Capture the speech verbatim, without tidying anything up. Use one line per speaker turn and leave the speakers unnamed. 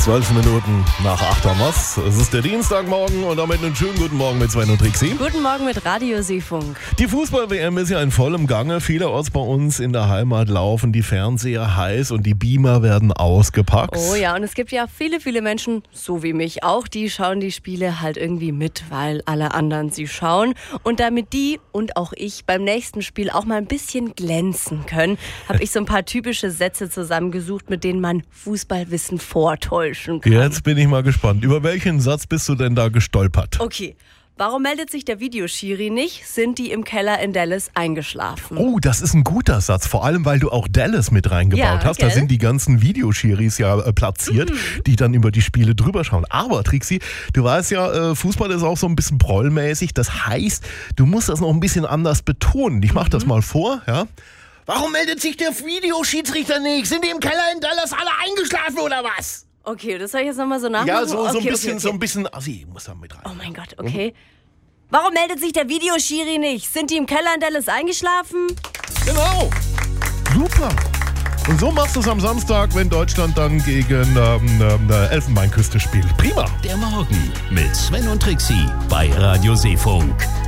Zwölf Minuten nach acht haben wir's. Es ist der Dienstagmorgen und damit einen schönen guten Morgen mit Sven und Trixi.
Guten Morgen mit Radio Seefunk.
Die Fußball-W M ist ja in vollem Gange. Vielerorts bei uns in der Heimat laufen die Fernseher heiß und die Beamer werden ausgepackt.
Oh ja, und es gibt ja viele, viele Menschen, so wie mich auch, die schauen die Spiele halt irgendwie mit, weil alle anderen sie schauen. Und damit die und auch ich beim nächsten Spiel auch mal ein bisschen glänzen können, habe ich so ein paar typische Sätze zusammengesucht, mit denen man Fußballwissen vortäuscht. Kann.
Jetzt bin ich mal gespannt. Über welchen Satz bist du denn da gestolpert?
Okay. Warum meldet sich der Videoschiri nicht? Sind die im Keller in Dallas eingeschlafen?
Oh, das ist ein guter Satz. Vor allem, weil du auch Dallas mit reingebaut
ja,
hast.
gell?
Da sind die ganzen Videoschiris ja äh, platziert, mhm. die dann über die Spiele drüber schauen. Aber, Trixi, du weißt ja, äh, Fußball ist auch so ein bisschen prollmäßig. Das heißt, du musst das noch ein bisschen anders betonen. Ich mach mhm. das mal vor, ja. Warum meldet sich der Videoschiedsrichter nicht? Sind die im Keller in Dallas alle eingeschlafen oder was?
Okay, das soll ich jetzt nochmal so nachmachen?
Ja, so,
okay,
so ein bisschen,
okay, okay.
so ein bisschen, also ich muss da mit rein.
Oh mein Gott, okay. Mhm. Warum meldet sich der Videoschiri nicht? Sind die im Keller in Dallas eingeschlafen?
Genau. Super. Und so machst du es am Samstag, wenn Deutschland dann gegen ähm, äh, Elfenbeinküste spielt. Prima.
Der Morgen mit Sven und Trixi bei Radio Seefunk.